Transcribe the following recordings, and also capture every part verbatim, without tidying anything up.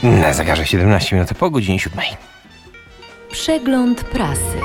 Na zegarze siedemnaście minut po godzinie siódmej. Przegląd prasy.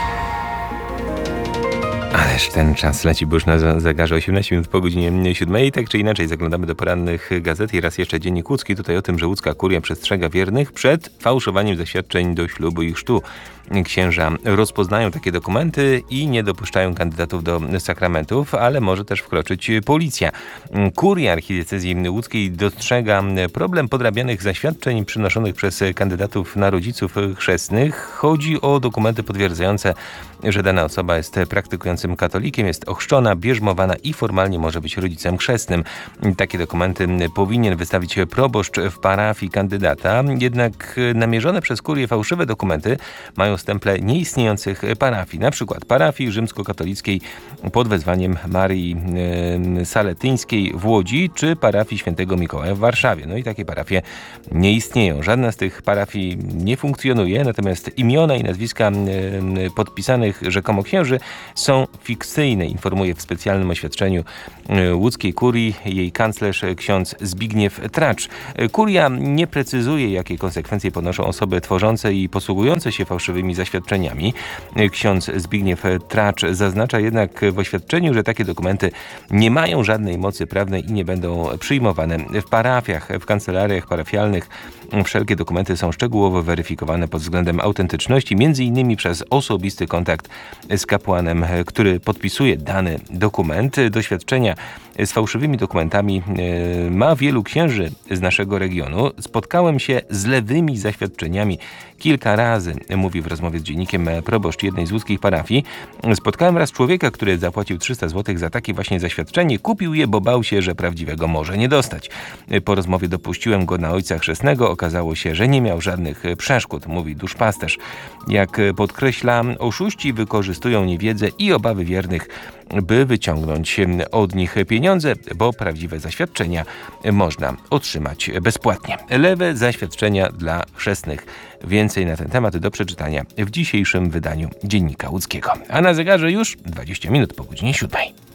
Ależ ten czas leci, bo już na zegarze osiemnaście minut po godzinie siódmej. Tak czy inaczej zaglądamy do porannych gazet i raz jeszcze Dziennik Łódzki. Tutaj o tym, że łódzka kuria przestrzega wiernych przed fałszowaniem zaświadczeń do ślubu i chrztu. Księża rozpoznają takie dokumenty i nie dopuszczają kandydatów do sakramentów, ale może też wkroczyć policja. Kuria archidiecezji łódzkiej dostrzega problem podrabianych zaświadczeń przynoszonych przez kandydatów na rodziców chrzestnych. Chodzi o dokumenty potwierdzające, że dana osoba jest praktykującym katolikiem, jest ochrzczona, bierzmowana i formalnie może być rodzicem chrzestnym. Takie dokumenty powinien wystawić proboszcz w parafii kandydata, jednak namierzone przez kurię fałszywe dokumenty mają stemple nieistniejących parafii, na przykład parafii rzymskokatolickiej pod wezwaniem Marii e, Saletyńskiej w Łodzi, czy parafii Świętego Mikołaja w Warszawie. No i takie parafie nie istnieją. Żadna z tych parafii nie funkcjonuje, natomiast imiona i nazwiska e, podpisanych rzekomo księży są fikcyjne, informuje w specjalnym oświadczeniu e, łódzkiej kurii jej kanclerz ksiądz Zbigniew Tracz. Kuria nie precyzuje, jakie konsekwencje ponoszą osoby tworzące i posługujące się fałszywymi zaświadczeniami. Ksiądz Zbigniew Tracz zaznacza jednak w oświadczeniu, że takie dokumenty nie mają żadnej mocy prawnej i nie będą przyjmowane w parafiach, w kancelariach parafialnych. Wszelkie dokumenty są szczegółowo weryfikowane pod względem autentyczności, między innymi przez osobisty kontakt z kapłanem, który podpisuje dany dokument. Doświadczenia z fałszywymi dokumentami ma wielu księży z naszego regionu. Spotkałem się z lewymi zaświadczeniami kilka razy, mówi w rozmowie z dziennikiem proboszcz jednej z łódzkich parafii. Spotkałem raz człowieka, który zapłacił trzysta złotych za takie właśnie zaświadczenie. Kupił je, bo bał się, że prawdziwego może nie dostać. Po rozmowie dopuściłem go na ojca chrzestnego. Okazało się, że nie miał żadnych przeszkód, mówi duszpasterz. Jak podkreśla, oszuści wykorzystują niewiedzę i obawy wiernych, by wyciągnąć od nich pieniądze, bo prawdziwe zaświadczenia można otrzymać bezpłatnie. Lewe zaświadczenia dla chrzestnych. Więcej na ten temat do przeczytania w dzisiejszym wydaniu Dziennika Łódzkiego. A na zegarze już dwadzieścia minut po godzinie siódmej.